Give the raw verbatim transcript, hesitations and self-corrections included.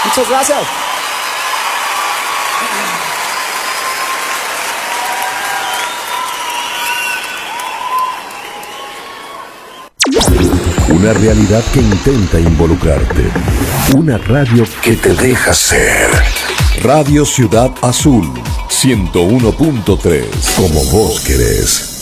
Muchas gracias. Una realidad que intenta involucrarte. Una radio que te deja ser. Radio Ciudad Azul, ciento uno punto tres. Como vos querés.